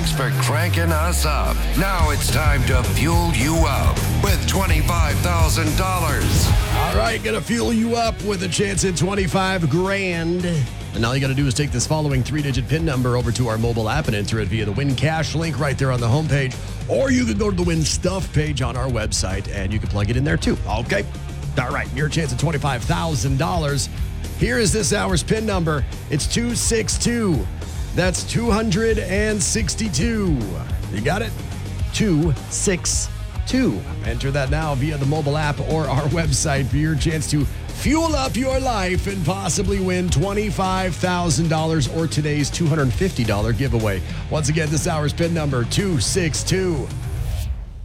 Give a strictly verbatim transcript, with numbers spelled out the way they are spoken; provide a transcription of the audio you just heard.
Thanks for cranking us up. Now it's time to fuel you up with twenty-five thousand dollars. All right, gonna fuel you up with a chance at twenty-five grand. And all you gotta do is take this following three-digit PIN number over to our mobile app and enter it via the Win Cash link right there on the homepage. Or you can go to the Win Stuff page on our website and you can plug it in there too. Okay? All right, your chance at twenty-five thousand dollars. Here is this hour's PIN number. It's two six two. That's two hundred sixty-two. You got it? two six two. Enter that now via the mobile app or our website for your chance to fuel up your life and possibly win twenty-five thousand dollars or today's two hundred fifty dollars giveaway. Once again, this hour's PIN number two six two.